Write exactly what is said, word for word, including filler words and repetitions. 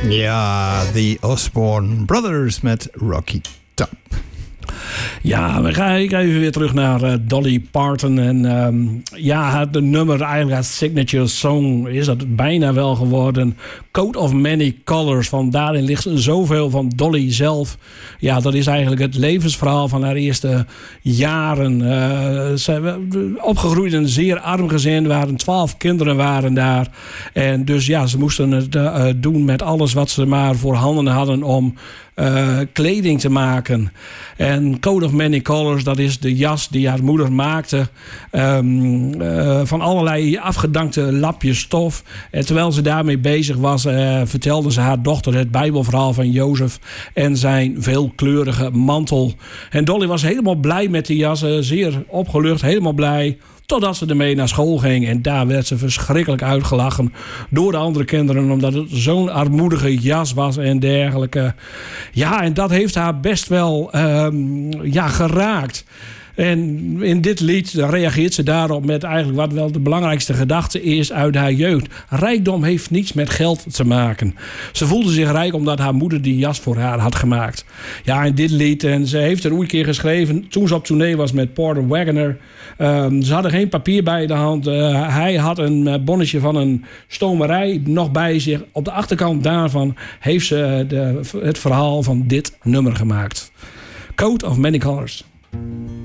Ja, The Osborne Brothers met Rocky Top. Ja, we gaan even weer terug naar uh, Dolly Parton. En um, ja, het nummer, eigenlijk haar signature song, is dat bijna wel geworden. Coat of Many Colors. Van daarin ligt zoveel van Dolly zelf. Ja, dat is eigenlijk het levensverhaal van haar eerste jaren. Uh, ze opgegroeid in een zeer arm gezin. Er waren twaalf kinderen waren daar. En dus ja, ze moesten het uh, doen met alles wat ze maar voorhanden hadden om Uh, kleding te maken. En Coat of Many Colors, dat is de jas die haar moeder maakte. Um, uh, van allerlei afgedankte lapjes stof. En terwijl ze daarmee bezig was, uh, vertelde ze haar dochter het Bijbelverhaal van Jozef en zijn veelkleurige mantel. En Dolly was helemaal blij met die jas, uh, zeer opgelucht, helemaal blij. Totdat ze ermee naar school ging. En daar werd ze verschrikkelijk uitgelachen door de andere kinderen. Omdat het zo'n armoedige jas was en dergelijke. Ja, en dat heeft haar best wel um, ja, geraakt. En in dit lied reageert ze daarop met eigenlijk wat wel de belangrijkste gedachte is uit haar jeugd. Rijkdom heeft niets met geld te maken. Ze voelde zich rijk omdat haar moeder die jas voor haar had gemaakt. Ja, in dit lied, en ze heeft er ooit een keer geschreven toen ze op tournee was met Porter Wagoner. Um, ze hadden geen papier bij de hand. Uh, hij had een bonnetje van een stomerij nog bij zich. Op de achterkant daarvan heeft ze de, het verhaal van dit nummer gemaakt. Coat of Many Colors.